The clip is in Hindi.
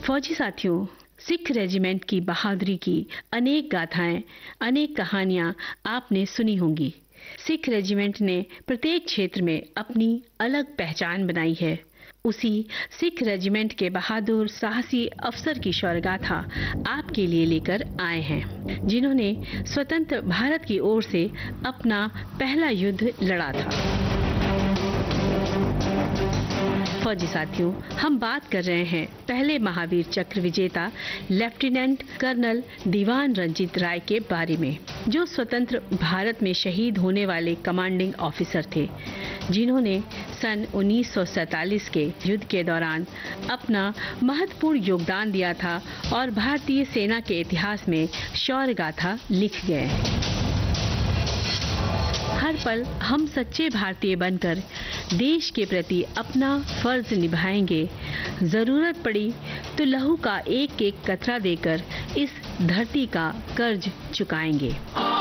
फौजी साथियों, सिख रेजिमेंट की बहादुरी की अनेक गाथाएं, अनेक कहानियां आपने सुनी होंगी। सिख रेजिमेंट ने प्रत्येक क्षेत्र में अपनी अलग पहचान बनाई है। उसी सिख रेजिमेंट के बहादुर साहसी अफसर की शौर्यगाथा आपके लिए लेकर आए हैं, जिन्होंने स्वतंत्र भारत की ओर से अपना पहला युद्ध लड़ा था। फौजी साथियों, हम बात कर रहे हैं पहले महावीर चक्र विजेता लेफ्टिनेंट कर्नल दीवान रंजीत राय के बारे में, जो स्वतंत्र भारत में शहीद होने वाले कमांडिंग ऑफिसर थे, जिन्होंने सन 1947 के युद्ध के दौरान अपना महत्वपूर्ण योगदान दिया था और भारतीय सेना के इतिहास में शौर्य गाथा लिख गए। हर पल हम सच्चे भारतीय बनकर देश के प्रति अपना फर्ज निभाएंगे। जरूरत पड़ी तो लहू का एक एक कतरा देकर इस धरती का कर्ज चुकाएंगे।